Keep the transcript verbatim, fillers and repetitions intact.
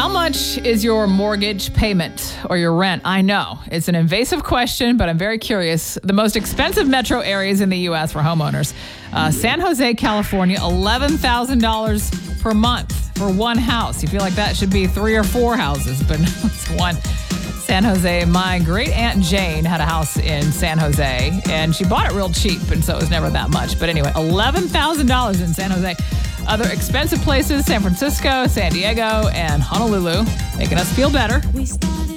How much is your mortgage payment or your rent? I know it's an invasive question, but I'm very curious. The most expensive metro areas in the U S for homeowners. Uh, San Jose, California, eleven thousand dollars per month for one house. You feel like that should be three or four houses, but no, it's one. San Jose. My great aunt Jane had a house in San Jose, and she bought it real cheap, and so it was never that much. But anyway, eleven thousand dollars in San Jose. Other expensive places, San Francisco, San Diego, and Honolulu, making us feel better.